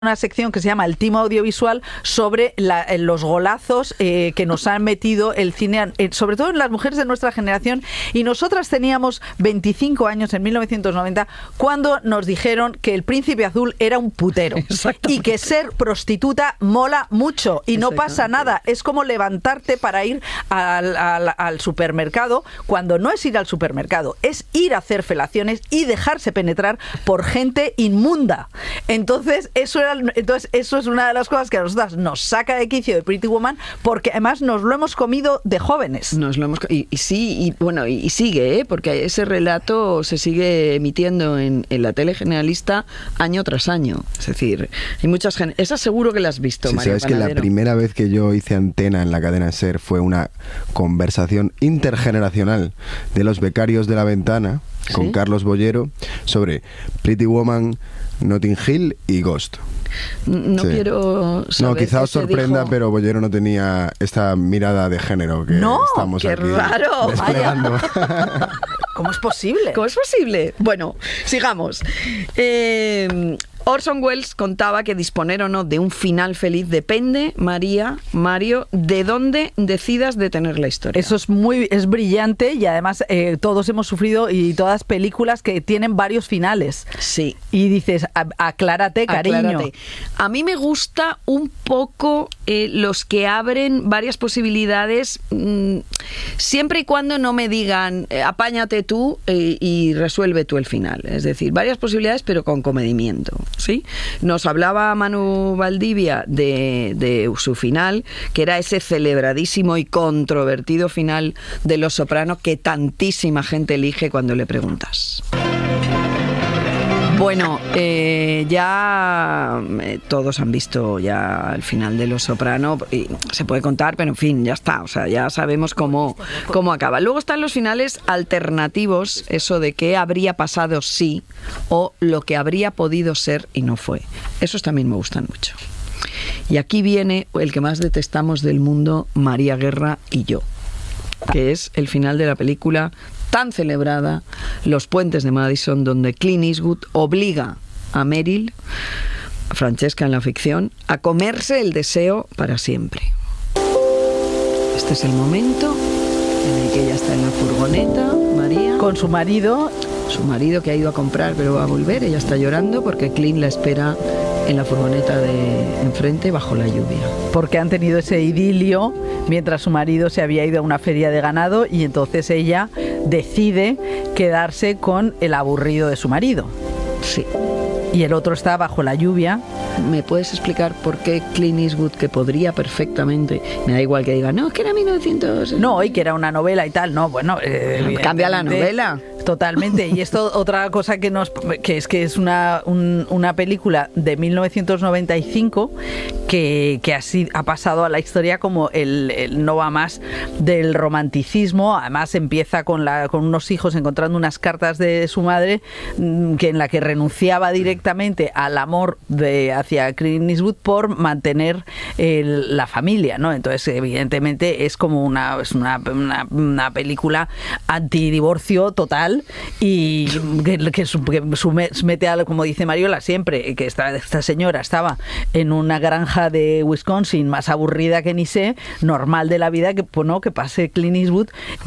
una sección que se llama El Timo Audiovisual sobre los golazos que nos han metido el cine, sobre todo en las mujeres de nuestra generación, y nosotras teníamos 25 años en 1990 cuando nos dijeron que El Príncipe Azul era un putero y que ser prostituta mola mucho y no pasa nada, es como levantarte para ir al supermercado, cuando no es ir al supermercado, es ir a hacer felaciones y dejarse penetrar por gente inmunda. Entonces eso es una de las cosas que a nosotras nos saca de quicio de Pretty Woman, porque además nos lo hemos comido de jóvenes. Y sigue, porque ese relato se sigue emitiendo en la tele generalista año tras año. Es decir, hay muchas esas seguro que las has visto, sí, María sabes Panadero. Que la primera vez que yo hice antena en la cadena SER fue una conversación intergeneracional de los becarios de La Ventana, ¿sí?, con Carlos Bollero, sobre Pretty Woman, Notting Hill y Ghost. No quiero saber. No, quizá os sorprenda, pero Bollero no tenía esta mirada de género que estamos qué aquí raro. desplegando. ¿Cómo es posible? ¿Cómo es posible? Bueno, sigamos. Orson Welles contaba que disponer o no de un final feliz depende, Mario, de dónde decidas detener la historia. Eso es brillante, y además todos hemos sufrido, y todas películas que tienen varios finales. Sí. Y dices, aclárate, cariño. A mí me gusta un poco los que abren varias posibilidades, siempre y cuando no me digan apáñate tú y resuelve tú el final. Es decir, varias posibilidades, pero con comedimiento. ¿Sí? Nos hablaba Manu Valdivia de su final, que era ese celebradísimo y controvertido final de Los Soprano que tantísima gente elige cuando le preguntas. Bueno, ya todos han visto ya el final de Los Soprano, y se puede contar, pero en fin, ya está, o sea, ya sabemos cómo acaba. Luego están los finales alternativos, eso de qué habría pasado si, o lo que habría podido ser y no fue. Esos también me gustan mucho. Y aquí viene el que más detestamos del mundo, María Guerra y yo, que es el final de la película tan celebrada, Los Puentes de Madison, donde Clint Eastwood obliga a Meryl, a Francesca en la ficción, a comerse el deseo para siempre. Este es el momento en el que ella está en la furgoneta, María, con su marido que ha ido a comprar pero va a volver. Ella está llorando porque Clint la espera en la furgoneta de enfrente bajo la lluvia. Porque han tenido ese idilio mientras su marido se había ido a una feria de ganado, y entonces ella decide quedarse con el aburrido de su marido. Sí. Y el otro está bajo la lluvia. ¿Me puedes explicar por qué Clint Eastwood, que podría perfectamente, me da igual que diga, no, es que era 1900... No, y que era una novela y tal, no, bueno... cambia la novela. Totalmente, y esto otra cosa que es una película de 1995 que así ha pasado a la historia como el no va más del romanticismo. Además empieza con unos hijos encontrando unas cartas de su madre, en la que renunciaba directamente al amor hacia Clint Eastwood por mantener la familia, ¿no? Entonces evidentemente es como una película antidivorcio total, y que mete a, como dice Mariola siempre, que esta señora estaba en una granja de Wisconsin más aburrida que ni sé, normal de la vida, que pase Clint Eastwood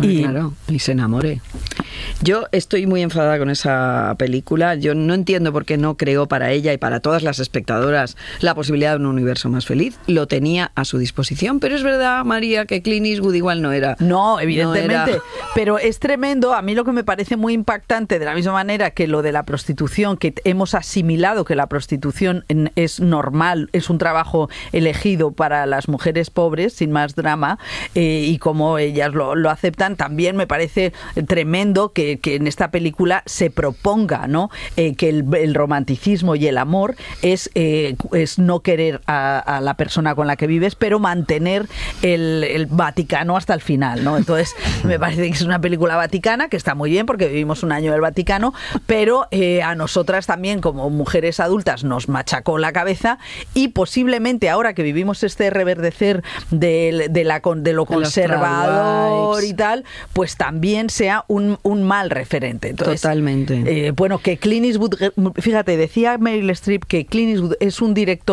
y se enamore. Yo estoy muy enfadada con esa película. Yo no entiendo por qué no creó para ella y para todas las espectadoras la posibilidad de un universo más feliz. Lo tenía a su disposición, pero es verdad, María, que Clint Eastwood igual no era. No, evidentemente, pero es tremendo. A mí lo que me parece muy impactante, de la misma manera que lo de la prostitución, que hemos asimilado que la prostitución es normal, es un trabajo elegido para las mujeres pobres, sin más drama, y como ellas lo aceptan, también me parece tremendo que en esta película se proponga, ¿no? Que el romanticismo y el amor es no querer a la persona con la que vives, pero mantener el Vaticano hasta el final, ¿no? Entonces me parece que es una película vaticana que está muy bien, porque que vivimos un año del Vaticano, pero a nosotras también como mujeres adultas nos machacó la cabeza, y posiblemente ahora que vivimos este reverdecer de lo conservador y tal, pues también sea un mal referente. Entonces, totalmente. Bueno, que Clint Eastwood, fíjate, decía Meryl Streep que Clint Eastwood es un director